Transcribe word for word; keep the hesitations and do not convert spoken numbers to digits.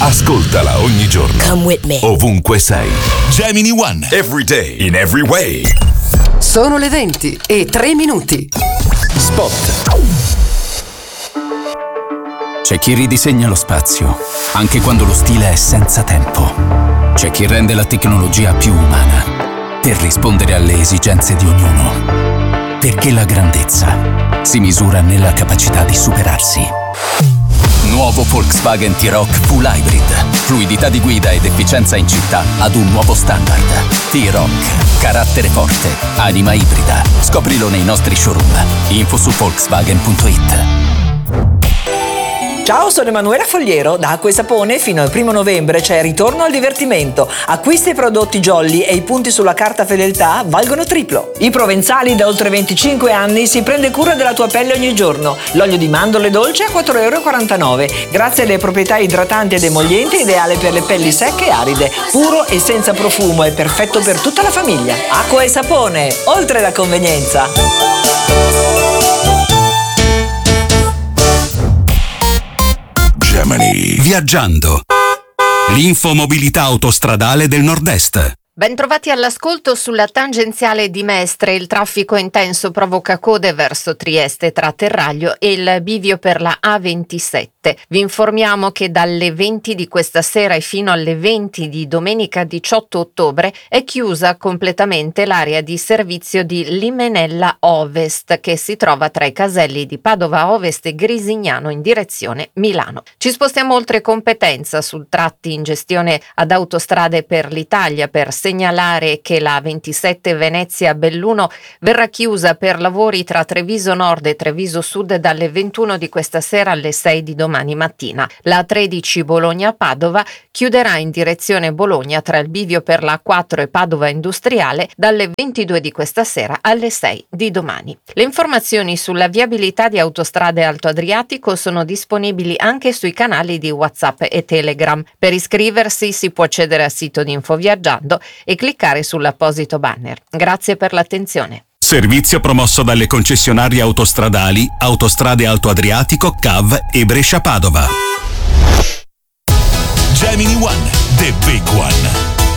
Ascoltala ogni giorno. Come with me. Ovunque sei. Gemini One. Every day. In every way. Sono le venti e tre minuti. Spot. C'è chi ridisegna lo spazio, anche quando lo stile è senza tempo. C'è chi rende la tecnologia più umana, per rispondere alle esigenze di ognuno. Perché la grandezza si misura nella capacità di superarsi. Nuovo Volkswagen T-Roc Full Hybrid. Fluidità di guida ed efficienza in città ad un nuovo standard. T-Roc. Carattere forte. Anima ibrida. Scoprilo nei nostri showroom. Info su volkswagen punto it. Ciao, sono Emanuela Fogliero. Da Acqua e Sapone fino al primo novembre c'è Ritorno al divertimento. Acquisti i prodotti Jolly e i punti sulla carta fedeltà valgono triplo. I Provenzali da oltre venticinque anni si prende cura della tua pelle ogni giorno. L'olio di mandorle dolce a quattro virgola quarantanove euro. Grazie alle proprietà idratanti ed emollienti, ideale per le pelli secche e aride. Puro e senza profumo, è perfetto per tutta la famiglia. Acqua e Sapone, oltre la convenienza. Viaggiando. L'infomobilità autostradale del Nord-Est. Bentrovati all'ascolto. Sulla tangenziale di Mestre il traffico intenso provoca code verso Trieste tra Terraglio e il bivio per la A ventisette. Vi informiamo che dalle venti di questa sera e fino alle venti di domenica diciotto ottobre è chiusa completamente l'area di servizio di Limenella Ovest, che si trova tra i caselli di Padova Ovest e Grisignano in direzione Milano. Ci spostiamo oltre competenza sul tratti in gestione ad Autostrade per l'Italia per segnalare che la ventisette Venezia-Belluno verrà chiusa per lavori tra Treviso Nord e Treviso Sud dalle ventuno di questa sera alle sei di domani mattina. La tredici Bologna-Padova chiuderà in direzione Bologna tra il bivio per la A quattro e Padova Industriale dalle ventidue di questa sera alle sei di domani. Le informazioni sulla viabilità di Autostrade Alto Adriatico sono disponibili anche sui canali di WhatsApp e Telegram. Per iscriversi si può accedere al sito di Infoviaggiando e cliccare sull'apposito banner. Grazie per l'attenzione. Servizio promosso dalle concessionarie autostradali Autostrade Alto Adriatico, C A V e Brescia Padova. Gemini One, the big one.